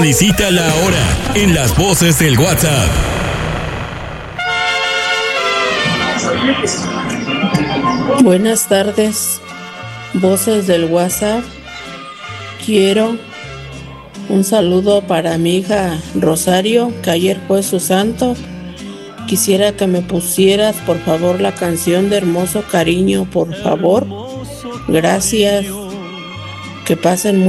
Solicítala ahora en las voces del WhatsApp. Buenas tardes, voces del WhatsApp. Quiero un saludo para mi hija Rosario, que ayer fue su santo. Quisiera que me pusieras, por favor, la canción de Hermoso Cariño, por favor. Gracias. Que pasen muy